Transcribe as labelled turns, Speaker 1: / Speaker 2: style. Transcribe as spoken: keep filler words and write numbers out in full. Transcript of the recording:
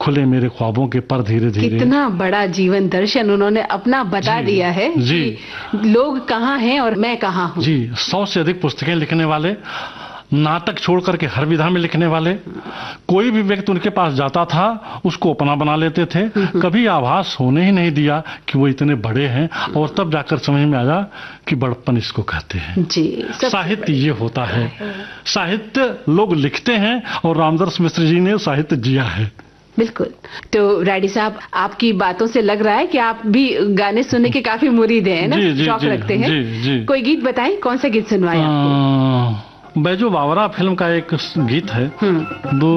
Speaker 1: खुले मेरे ख्वाबों के पर धीरे धीरे।
Speaker 2: कितना बड़ा जीवन दर्शन उन्होंने अपना बता
Speaker 1: जी,
Speaker 2: दिया है
Speaker 1: जी,
Speaker 2: कि लोग कहाँ हैं और मैं कहाँ हूँ।
Speaker 1: जी, सौ से अधिक पुस्तकें लिखने वाले, नाटक छोड़ करके हर विधा में लिखने वाले, कोई भी व्यक्ति उनके पास जाता था उसको अपना बना लेते थे, कभी आभास होने ही नहीं दिया कि वो इतने बड़े हैं, और तब जाकर समझ में आया कि बड़प्पन इसको कहते हैं।
Speaker 2: जी,
Speaker 1: साहित्य ये होता है, साहित्य लोग लिखते हैं और रामदास मिश्र जी ने साहित्य जिया है।
Speaker 2: बिल्कुल। तो राडी साहब, आपकी बातों से लग रहा है कि आप भी गाने सुनने के काफी मुरीद हैं ना, शौक रखते हैं।
Speaker 1: जी, जी।
Speaker 2: कोई गीत बताएं, कौन सा गीत सुनवाएं आपको?
Speaker 1: बैजू बावरा फिल्म का एक गीत है, दो